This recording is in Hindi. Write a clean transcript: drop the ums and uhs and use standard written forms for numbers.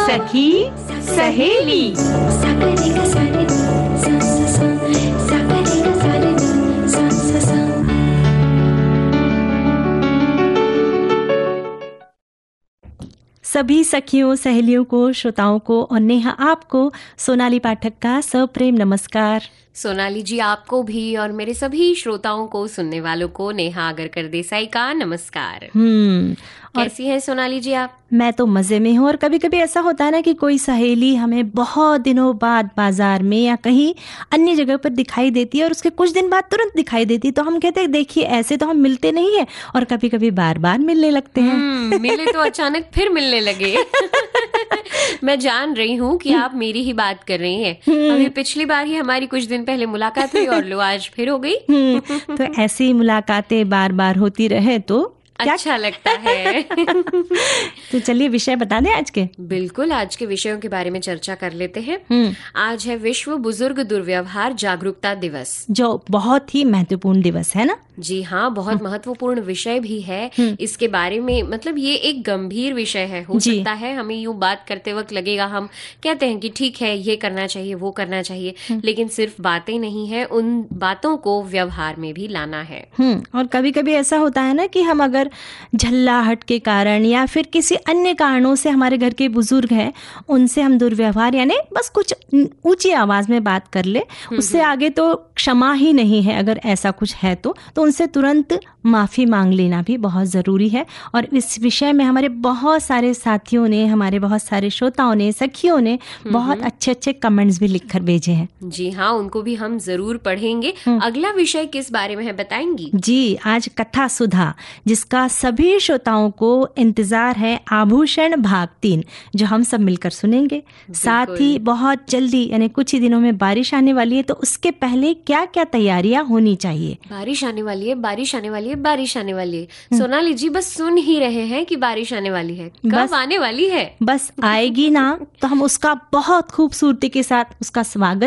सखी सहेली। सभी सखियों, सहेलियों को, श्रोताओं को और नेहा आपको सोनाली पाठक का सप्रेम नमस्कार। सोनाली जी आपको भी और मेरे सभी श्रोताओं को, सुनने वालों को नेहा आगरकर देसाई का नमस्कार। कैसी हैं सोनाली जी आप? मैं तो मजे में हूँ। और कभी कभी ऐसा होता है ना कि कोई सहेली हमें बहुत दिनों बाद बाजार में या कहीं अन्य जगह पर दिखाई देती है और उसके कुछ दिन बाद तुरंत दिखाई देती है, तो हम कहते हैं देखिए ऐसे तो हम मिलते नहीं है, और कभी कभी बार बार मिलने लगते हैं। मिले तो अचानक फिर मिलने लगे। मैं जान रही हूँ कि आप मेरी ही बात कर रही हैं। अभी पिछली बार ही हमारी कुछ दिन पहले मुलाकात हुई और लो आज फिर हो गई। तो ऐसी मुलाकातें बार बार होती रहे तो अच्छा लगता है। तो चलिए विषय बता दें आज के। बिल्कुल, आज के विषयों के बारे में चर्चा कर लेते हैं। आज है विश्व बुजुर्ग दुर्व्यवहार जागरूकता दिवस, जो बहुत ही महत्वपूर्ण दिवस है ना। जी हाँ, बहुत महत्वपूर्ण विषय भी है। इसके बारे में मतलब ये एक गंभीर विषय है। हो सकता है हमें यूं बात करते वक्त लगेगा, हम कहते हैं कि ठीक है ये करना चाहिए वो करना चाहिए, लेकिन सिर्फ बातें नहीं है, उन बातों को व्यवहार में भी लाना है। और कभी कभी ऐसा होता है ना कि हम अगर झल्लाहट के कारण या फिर किसी अन्य कारणों से हमारे घर के बुजुर्ग हैं, उनसे हम दुर्व्यवहार यानी बस कुछ ऊंची आवाज में बात कर ले, उससे आगे तो क्षमा ही नहीं है। अगर ऐसा कुछ है तो उनसे तुरंत माफी मांग लेना भी बहुत जरूरी है। और इस विषय में हमारे बहुत सारे साथियों ने, हमारे बहुत सारे श्रोताओं ने, सखियों ने बहुत अच्छे अच्छे कमेंट्स भी लिखकर भेजे हैं। जी हाँ, उनको भी हम जरूर पढ़ेंगे। अगला विषय किस बारे में है बताएंगी? जी, आज कथा सुधा, जिसका सभी श्रोताओं को इंतजार है, आभूषण भाग 3, जो हम सब मिलकर सुनेंगे। साथ ही बहुत जल्दी यानी कुछ ही दिनों में बारिश आने वाली है, तो उसके पहले क्या क्या तैयारियां होनी चाहिए। बारिश आने वाली है, बारिश आने वाली है, बारिश आने वाली है। सोनाली जी बस सुन ही रहे हैं कि बारिश आने वाली है, कब आने वाली है? बस आएगी ना तो हम उसका बहुत खूबसूरती के साथ उसका स्वागत